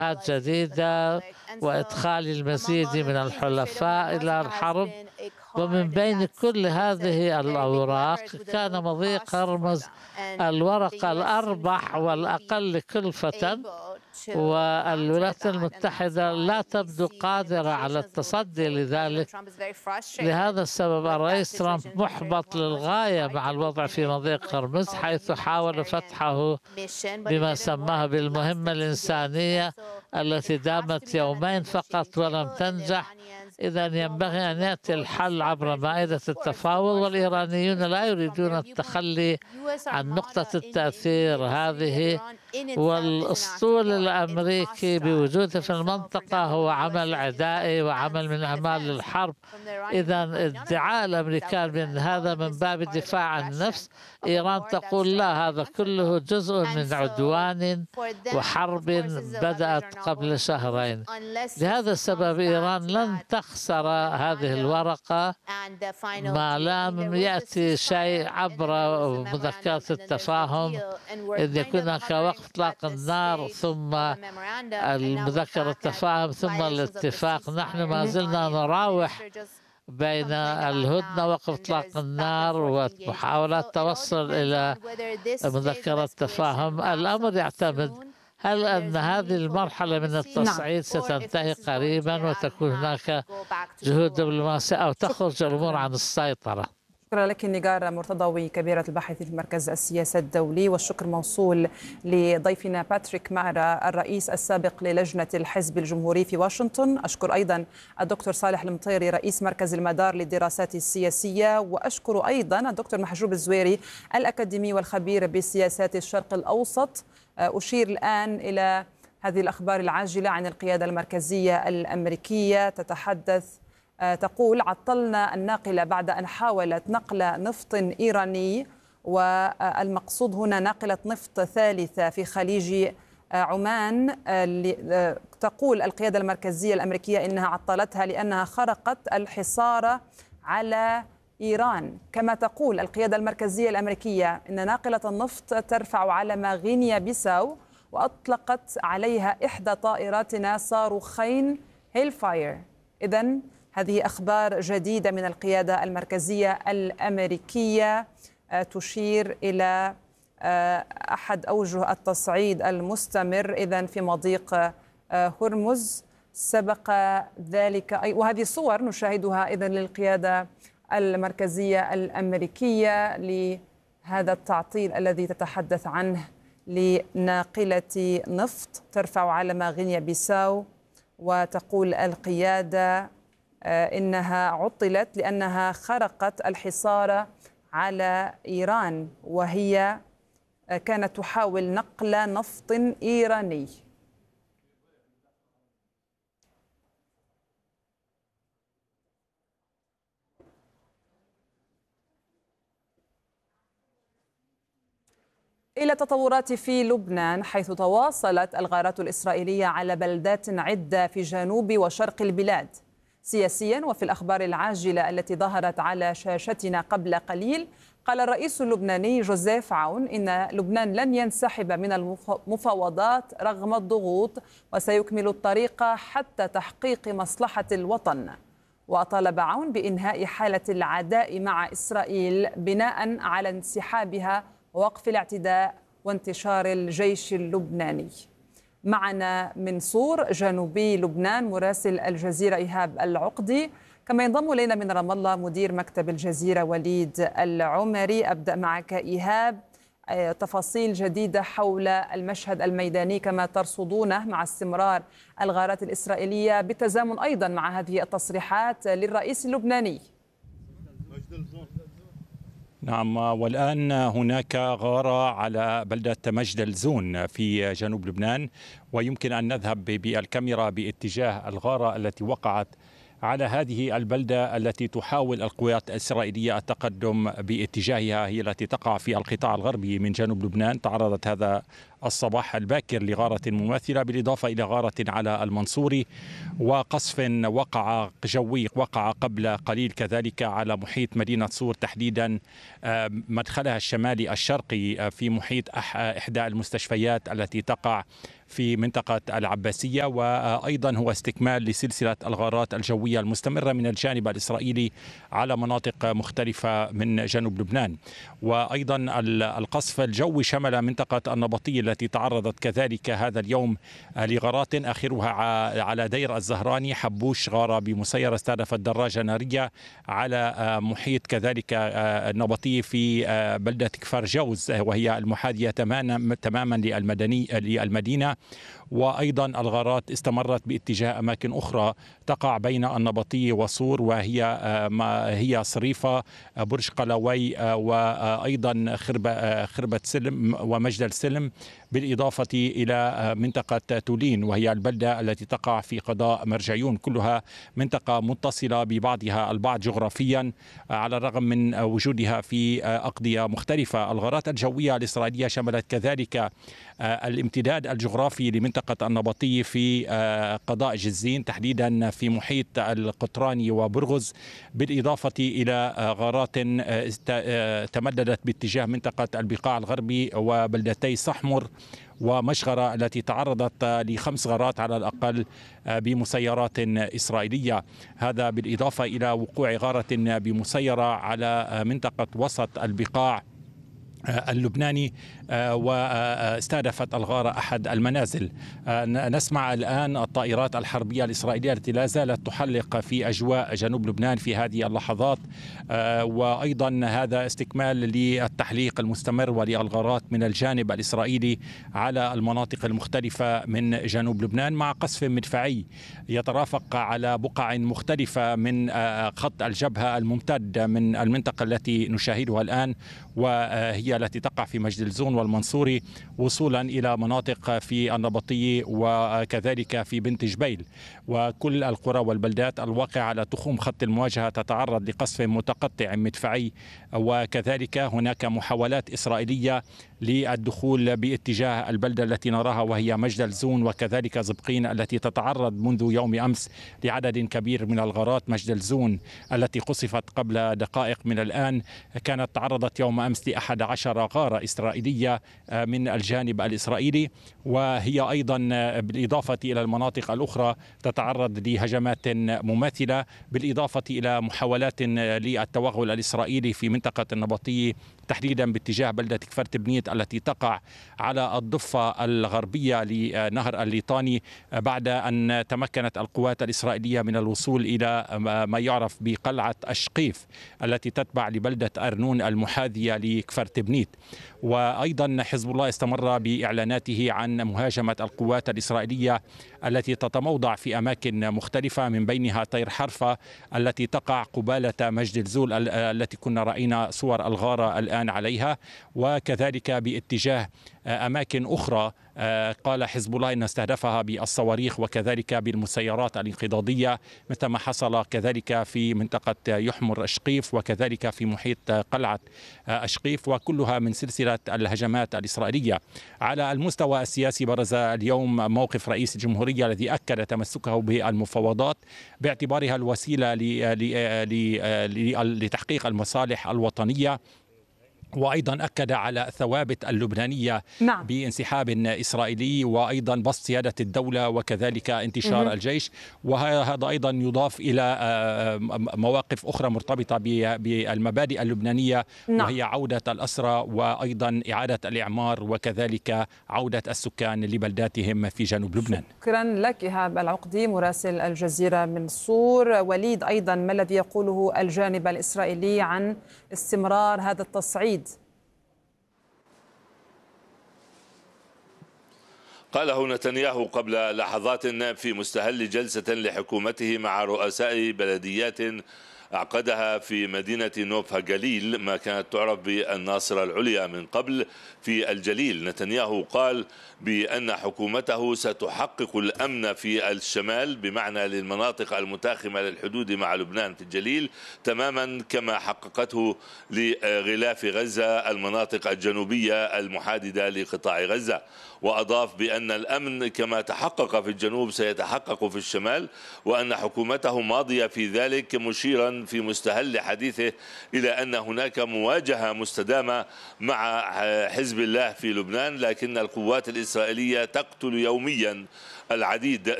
جديدة وإدخال المزيد من الحلفاء إلى الحرب. ومن بين كل هذه الأوراق كان مضيق هرمز الورقة الأربح والأقل كلفة، والولايات المتحدة لا تبدو قادرة على التصدي لذلك. لهذا السبب الرئيس ترامب محبط للغاية مع الوضع في مضيق هرمز، حيث حاول فتحه بما سماه بالمهمة الإنسانية التي دامت يومين فقط ولم تنجح. إذا ينبغي أن يأتي الحل عبر مائدة التفاوض، والإيرانيون لا يريدون التخلي عن نقطة التأثير هذه. والأسطول الأمريكي بوجوده في المنطقة هو عمل عدائي وعمل من أعمال الحرب. إذا ادعاء الأمريكان من هذا من باب الدفاع عن النفس، إيران تقول لا، هذا كله جزء من عدوان وحرب بدأت قبل شهرين. لهذا السبب إيران لن تخسر هذه الورقة ما لم يأتي شيء عبر مذكرة التفاهم، إذ يكون هناك وقف إطلاق النار ثم المذكرة التفاهم ثم الاتفاق. نحن ما زلنا نراوح بين الهدنة ووقف إطلاق النار ومحاولات توصل إلى مذكرة التفاهم. الأمر يعتمد هل أن هذه المرحلة من التصعيد ستنتهي قريبا وتكون هناك جهود دبلوماسية، أو تخرج الأمور عن السيطرة. شكرا لك نيجار مرتضوي، كبيرة الباحث في مركز السياسة الدولي، والشكر موصول لضيفنا باتريك مارا الرئيس السابق للجنة الحزب الجمهوري في واشنطن. أشكر أيضا الدكتور صالح المطيري رئيس مركز المدار للدراسات السياسية، وأشكر أيضا الدكتور محجوب الزويري الأكاديمي والخبير بسياسات الشرق الأوسط. أشير الآن إلى هذه الأخبار العاجلة عن القيادة المركزية الأمريكية. تقول عطلنا الناقلة بعد أن حاولت نقل نفط إيراني، والمقصود هنا ناقلة نفط ثالثة في خليج عمان. تقول القيادة المركزية الأمريكية إنها عطلتها لأنها خرقت الحصار على إيران. كما تقول القيادة المركزية الأمريكية إن ناقلة النفط ترفع علم غينيا بيساو، وأطلقت عليها إحدى طائراتنا صاروخين هيلفاير. إذن هذه أخبار جديدة من القيادة المركزية الأمريكية تشير إلى أحد أوجه التصعيد المستمر إذن في مضيق هرمز. سبق ذلك وهذه صور نشاهدها إذن للقيادة المركزية الأمريكية لهذا التعطيل الذي تتحدث عنه لناقلة نفط ترفع علم غينيا بيساو. وتقول القيادة إنها عطلت لأنها خرقت الحصار على إيران، وهي كانت تحاول نقل نفط إيراني. إلى تطورات في لبنان، حيث تواصلت الغارات الإسرائيلية على بلدات عدة في جنوب وشرق البلاد. سياسيا وفي الأخبار العاجلة التي ظهرت على شاشتنا قبل قليل، قال الرئيس اللبناني جوزيف عون إن لبنان لن ينسحب من المفاوضات رغم الضغوط، وسيكمل الطريق حتى تحقيق مصلحة الوطن. وطالب عون بإنهاء حالة العداء مع إسرائيل بناء على انسحابها ووقف الاعتداء وانتشار الجيش اللبناني. معنا من صور جنوبي لبنان مراسل الجزيرة إيهاب العقدي، كما ينضم إلينا من رام الله مدير مكتب الجزيرة وليد العمري. أبدأ معك إيهاب، تفاصيل جديدة حول المشهد الميداني كما ترصدونه مع استمرار الغارات الإسرائيلية، بالتزامن أيضا مع هذه التصريحات للرئيس اللبناني. نعم، والآن هناك غارة على بلدة مجد الزون في جنوب لبنان، ويمكن أن نذهب بالكاميرا باتجاه الغارة التي وقعت على هذه البلدة التي تحاول القوات الإسرائيلية التقدم باتجاهها، هي التي تقع في القطاع الغربي من جنوب لبنان. تعرضت هذا الصباح الباكر لغارة مماثلة، بالإضافة إلى غارة على المنصوري وقصف جوي وقع قبل قليل كذلك على محيط مدينة صور، تحديدا مدخلها الشمالي الشرقي في محيط إحدى المستشفيات التي تقع في منطقة العباسية. وأيضا هو استكمال لسلسلة الغارات الجوية المستمرة من الجانب الإسرائيلي على مناطق مختلفة من جنوب لبنان. وأيضا القصف الجوي شمل منطقة النبطية التي تعرضت كذلك هذا اليوم لغارات، آخرها على دير الزهراني. حبوش غارة بمسيرة استهدفت دراجة نارية على محيط كذلك النبطية في بلدة كفر جوز، وهي المحاذية تماما للمدينة. وأيضا الغارات استمرت باتجاه أماكن أخرى تقع بين النبطية وصور، وهي صريفة، برج قلاوي، وأيضا خربة سلم ومجدل سلم، بالإضافة إلى منطقة تولين وهي البلدة التي تقع في قضاء مرجعيون، كلها منطقة متصلة ببعضها البعض جغرافيا على الرغم من وجودها في أقضية مختلفة. الغارات الجوية الإسرائيلية شملت كذلك الامتداد الجغرافي لمنطقة النبطية في قضاء جزين، تحديدا في محيط القطراني وبرغز، بالإضافة إلى غارات تمددت باتجاه منطقة البقاع الغربي وبلدتي صحمر ومشغرة التي تعرضت ل5 غارات على الأقل بمسيرات إسرائيلية. هذا بالإضافة إلى وقوع غارة بمسيرة على منطقة وسط البقاع اللبناني واستهدفت الغارة أحد المنازل. نسمع الآن الطائرات الحربية الإسرائيلية التي لا زالت تحلق في أجواء جنوب لبنان في هذه اللحظات، وأيضا هذا استكمال للتحليق المستمر وللغارات من الجانب الإسرائيلي على المناطق المختلفة من جنوب لبنان، مع قصف مدفعي يترافق على بقع مختلفة من خط الجبهة الممتد من المنطقة التي نشاهدها الآن، وهي التي تقع في مجدلزون والمنصوري، وصولا إلى مناطق في النبطية وكذلك في بنت جبيل. وكل القرى والبلدات الواقعة على تخوم خط المواجهة تتعرض لقصف متقطع مدفعي، وكذلك هناك محاولات إسرائيلية للدخول باتجاه البلدة التي نراها وهي مجدلزون، وكذلك زبقين التي تتعرض منذ يوم أمس لعدد كبير من الغارات. مجدلزون التي قصفت قبل دقائق من الآن كانت تعرضت يوم أمس ل11 غارة إسرائيلية من الجانب الإسرائيلي، وهي أيضا بالإضافة إلى المناطق الأخرى تتعرض لهجمات مماثلة، بالإضافة إلى محاولات للتوغل الإسرائيلي في منطقة النبطية تحديدا باتجاه بلدة كفر تبنيت التي تقع على الضفة الغربية لنهر الليطاني، بعد أن تمكنت القوات الإسرائيلية من الوصول إلى ما يعرف بقلعة أشقيف التي تتبع لبلدة أرنون المحاذية لكفر تبنيت. وأيضا حزب الله استمر بإعلاناته عن مهاجمة القوات الإسرائيلية التي تتموضع في أماكن مختلفة، من بينها طير حرفة التي تقع قبالة مجدلزون التي كنا رأينا صور الغارة الآن عليها، وكذلك باتجاه أماكن أخرى قال حزب الله أن استهدفها بالصواريخ وكذلك بالمسيرات الانقضاضية، مثل ما حصل كذلك في منطقة يحمر أشقيف وكذلك في محيط قلعة أشقيف، وكلها من سلسلة الهجمات الإسرائيلية. على المستوى السياسي برز اليوم موقف رئيس الجمهورية الذي أكد تمسكه بالمفاوضات باعتبارها الوسيلة لتحقيق المصالح الوطنية، وأيضا أكد على الثوابت اللبنانية بانسحاب إسرائيلي وأيضا بسط سيادة الدولة وكذلك انتشار الجيش. وهذا أيضا يضاف إلى مواقف أخرى مرتبطة بالمبادئ اللبنانية وهي عودة الأسرى وأيضا إعادة الإعمار وكذلك عودة السكان لبلداتهم في جنوب لبنان. شكرا لك إيهاب العقدي مراسل الجزيرة من صور. وليد، أيضا ما الذي يقوله الجانب الإسرائيلي عن استمرار هذا التصعيد؟ قاله نتنياهو قبل لحظات في مستهل جلسة لحكومته مع رؤساء بلديات عقدها في مدينة نوفا جليل، ما كانت تعرف بالناصرة العليا من قبل في الجليل. نتنياهو قال بأن حكومته ستحقق الأمن في الشمال، بمعنى للمناطق المتاخمة للحدود مع لبنان في الجليل، تماما كما حققته لغلاف غزة المناطق الجنوبية المحاددة لقطاع غزة. وأضاف بأن الأمن كما تحقق في الجنوب سيتحقق في الشمال، وأن حكومته ماضية في ذلك، مشيرا في مستهل حديثه إلى أن هناك مواجهة مستدامة مع حزب الله في لبنان، لكن القوات الإسرائيلية تقتل يوميا العديد